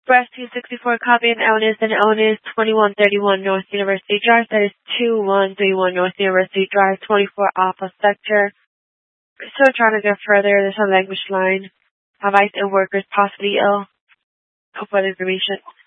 Express 264 copy and owners 2131 North University Drive. That is 2131 North University Drive, 24 Alpha Sector. Still trying to get further. There's a language line. Have ICE and workers possibly ill. No further information.